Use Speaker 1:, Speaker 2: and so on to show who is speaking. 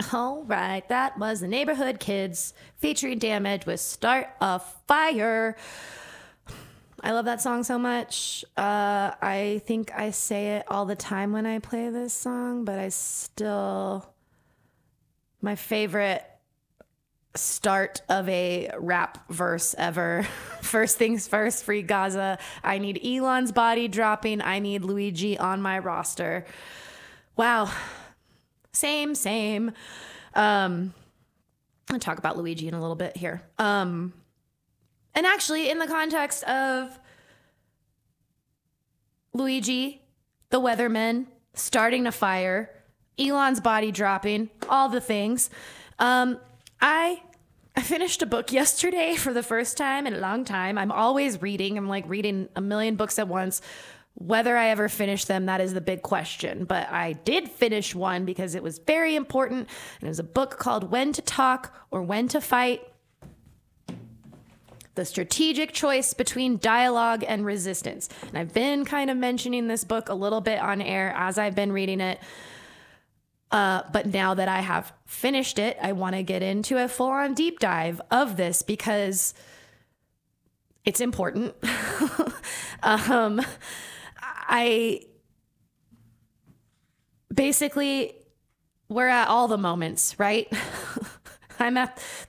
Speaker 1: All right, that was the Neighborhood Kids featuring Damage with Start a Fire. I love that song so much. I think I say it all the time when I play this song, but my favorite start of a rap verse ever. First things first, free Gaza. I need Elon's body dropping. I need Luigi on my roster. Wow. Same. I'll talk about Luigi in a little bit here. And actually, in the context of Luigi, the Weatherman, starting a fire, Elon's body dropping, all the things. I finished a book yesterday for the first time in a long time. I'm always reading. I'm like reading a million books at once. Whether I ever finish them, that is the big question. But I did finish one because it was very important. And it was a book called When to Talk or When to Fight. The strategic choice between dialogue and resistance. And I've been kind of mentioning this book a little bit on air as I've been reading it. But now that I have finished it, I want to get into a full-on deep dive of this because it's important. Basically, we're at all the moments, right? I'm at